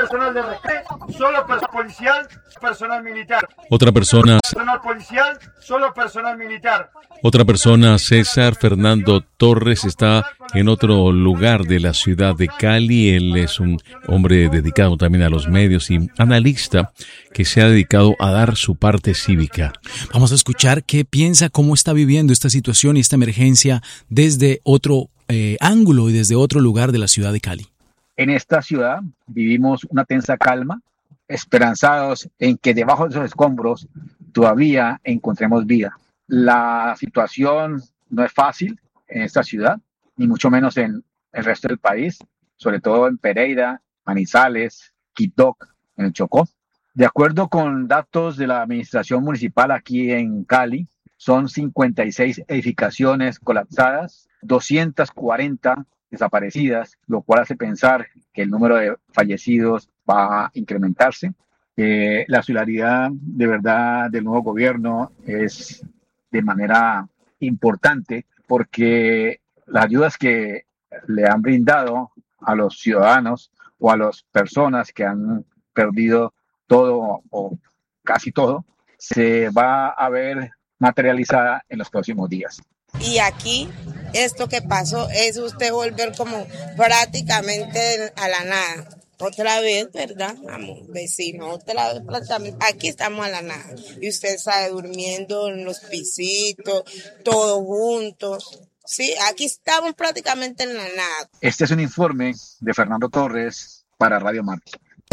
personal de rescate, solo personal policial, personal militar. Otra persona, Personal policial, solo personal militar. César Fernando Torres, está en otro lugar de la ciudad de Cali. Él es un hombre dedicado también a los medios y analista que se ha dedicado a dar su parte cívica. Vamos a escuchar qué piensa, cómo está viviendo esta situación y esta emergencia desde otro ángulo y desde otro lugar de la ciudad de Cali. En esta ciudad vivimos una tensa calma, esperanzados en que debajo de esos escombros todavía encontremos vida. La situación no es fácil en esta ciudad, ni mucho menos en el resto del país, sobre todo en Pereira, Manizales, Quito, en el Chocó. De acuerdo con datos de la administración municipal aquí en Cali, son 56 edificaciones colapsadas, 240 desaparecidas, lo cual hace pensar que el número de fallecidos va a incrementarse. La solidaridad de verdad del nuevo gobierno es de manera importante porque las ayudas que le han brindado a los ciudadanos o a las personas que han perdido todo o casi todo, se va a ver materializada en los próximos días. Y aquí, esto que pasó es usted volver como prácticamente a la nada. Otra vez, ¿verdad, amor? Vecino, otra vez prácticamente. Aquí estamos a la nada. Y usted está durmiendo en los pisitos, todos juntos. Sí, aquí estamos prácticamente en la nada. Este es un informe de Fernando Torres para Radio Martí.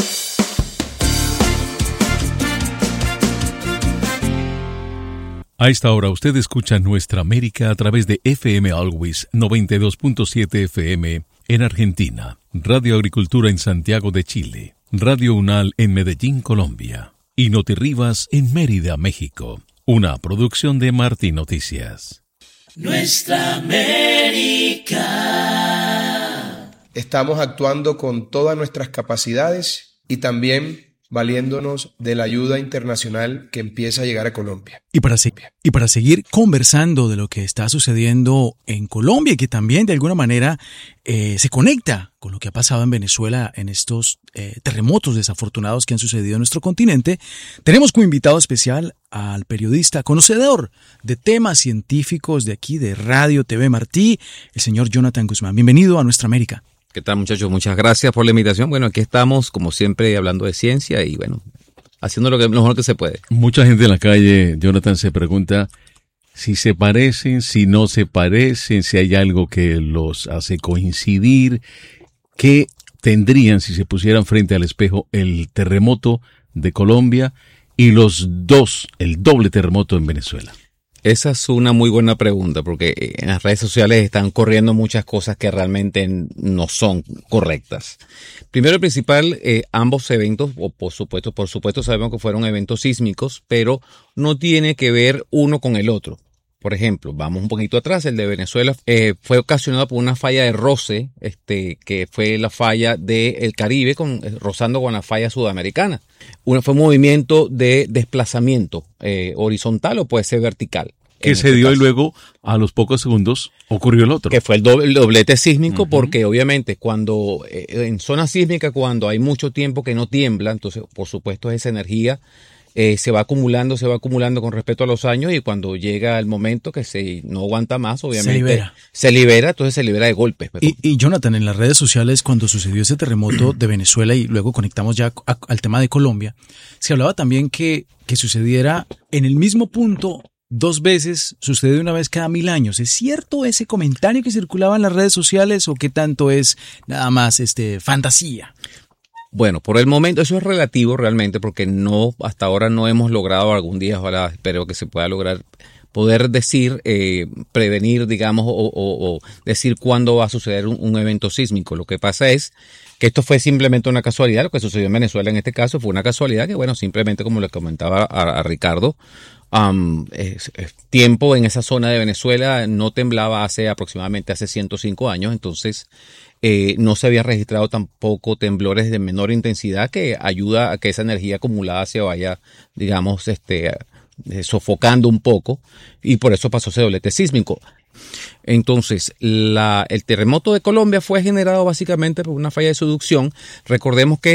A esta hora usted escucha Nuestra América a través de FM Always 92.7 FM en Argentina, Radio Agricultura en Santiago de Chile, Radio Unal en Medellín, Colombia y Notirribas en Mérida, México. Una producción de Martí Noticias. Nuestra América. Estamos actuando con todas nuestras capacidades y también valiéndonos de la ayuda internacional que empieza a llegar a Colombia. Y para seguir conversando de lo que está sucediendo en Colombia y que también de alguna manera se conecta con lo que ha pasado en Venezuela en estos terremotos desafortunados que han sucedido en nuestro continente, tenemos como invitado especial al periodista conocedor de temas científicos de aquí de Radio TV Martí, el señor Jonathan Guzmán. Bienvenido a Nuestra América. ¿Qué tal, muchachos? Muchas gracias por la invitación. Bueno, aquí estamos, como siempre, hablando de ciencia y, bueno, haciendo lo mejor que se puede. Mucha gente en la calle, Jonathan, se pregunta si se parecen, si no se parecen, si hay algo que los hace coincidir. ¿Qué tendrían si se pusieran frente al espejo el terremoto de Colombia y el doble terremoto en Venezuela? Esa es una muy buena pregunta porque en las redes sociales están corriendo muchas cosas que realmente no son correctas. Primero y principal, ambos eventos, o por supuesto sabemos que fueron eventos sísmicos, pero no tiene que ver uno con el otro. Por ejemplo, vamos un poquito atrás, el de Venezuela fue ocasionado por una falla de roce, que fue la falla del Caribe rozando con la falla sudamericana. Fue un movimiento de desplazamiento horizontal o puede ser vertical. Que se dio y luego a los pocos segundos ocurrió el otro. Que fue el doblete sísmico, porque obviamente cuando en zona sísmica, cuando hay mucho tiempo que no tiembla, entonces por supuesto esa energía se va acumulando con respecto a los años y cuando llega el momento que no aguanta más, obviamente se libera, entonces se libera de golpes. Y Jonathan, en las redes sociales, cuando sucedió ese terremoto de Venezuela y luego conectamos ya al tema de Colombia, se hablaba también que sucediera en el mismo punto 2 veces, sucede una vez cada 1000 años. ¿Es cierto ese comentario que circulaba en las redes sociales o qué tanto es nada más fantasía? Bueno, por el momento eso es relativo realmente porque hasta ahora no hemos logrado algún día, ojalá espero que se pueda lograr poder decir, prevenir, digamos, o decir cuándo va a suceder un evento sísmico. Lo que pasa es que esto fue simplemente una casualidad, lo que sucedió en Venezuela en este caso fue una casualidad que, bueno, simplemente como le comentaba a Ricardo, tiempo en esa zona de Venezuela no temblaba aproximadamente hace 105 años, entonces no se había registrado tampoco temblores de menor intensidad que ayuda a que esa energía acumulada se vaya, digamos, sofocando un poco y por eso pasó ese doblete sísmico. Entonces, el terremoto de Colombia fue generado básicamente por una falla de subducción. Recordemos que